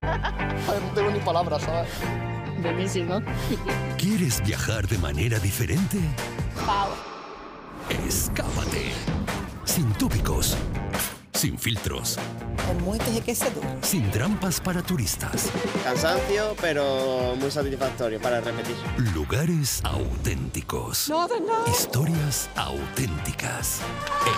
Ay, no tengo ni palabras, ¿sabes? Buenísimo. ¿Quieres viajar de manera diferente? Pau. Escápate. Sin tópicos, sin filtros, El muelle es que se dura. sin trampas para turistas. Cansancio, pero muy satisfactorio para repetir. Lugares auténticos. Historias auténticas.